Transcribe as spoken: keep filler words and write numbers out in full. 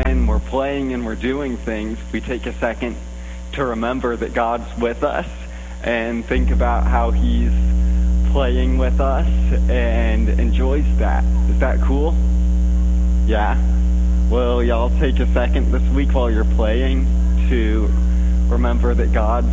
and we're playing and we're doing things, we take a second to remember that God's with us and think about how he's playing with us and enjoys that. Is that cool? Yeah? Well, y'all take a second this week while you're playing to remember that God